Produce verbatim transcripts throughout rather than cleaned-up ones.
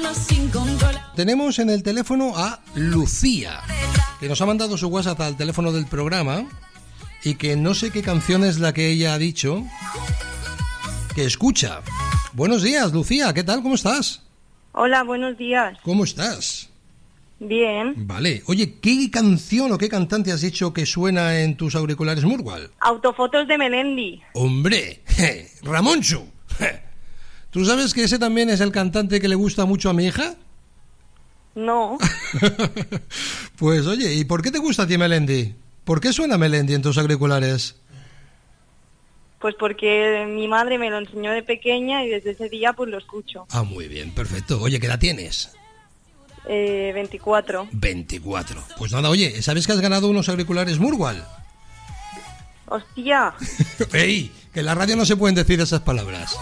Tenemos en el teléfono a Lucía, que nos ha mandado su WhatsApp al teléfono del programa y que no sé qué canción es la que ella ha dicho que escucha. Buenos días, Lucía, ¿qué tal? ¿Cómo estás? Hola, buenos días. ¿Cómo estás? Bien. Vale. Oye, ¿qué canción o qué cantante has dicho que suena en tus auriculares Murgual? Autofotos de Melendi. ¡Hombre! ¡Ramoncho! ¿Tú sabes que ese también es el cantante que le gusta mucho a mi hija? No. Pues oye, ¿y por qué te gusta a ti Melendi? ¿Por qué suena Melendi en tus auriculares? Pues porque mi madre me lo enseñó de pequeña y desde ese día pues lo escucho. Ah, muy bien, perfecto. Oye, ¿qué edad tienes? Eh, veinticuatro. veinticuatro. Pues nada, oye, ¿sabes que has ganado unos auriculares Murgual? ¡Hostia! ¡Ey! Que en la radio no se pueden decir esas palabras.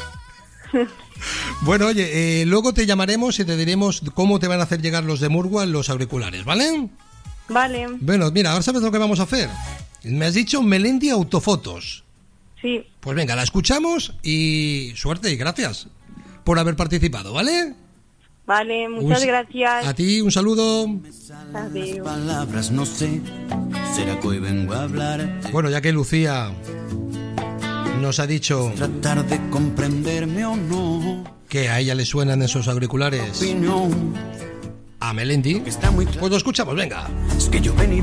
Bueno, oye, eh, luego te llamaremos y te diremos cómo te van a hacer llegar los de Murgual los auriculares, ¿vale? Vale. Bueno, mira, ahora sabes lo que vamos a hacer. Me has dicho Melendi Autofotos. Sí. Pues venga, la escuchamos y suerte y gracias por haber participado, ¿vale? Vale, muchas un, gracias. A ti, un saludo. Adiós. Palabras, no sé, será que hoy vengo a hablar. Bueno, ya que Lucía nos ha dicho tratar de comprenderme o no, que a ella le suenan esos auriculares opinión, a Melendi, que está muy claro. pues lo escuchamos, venga. Es que yo he venido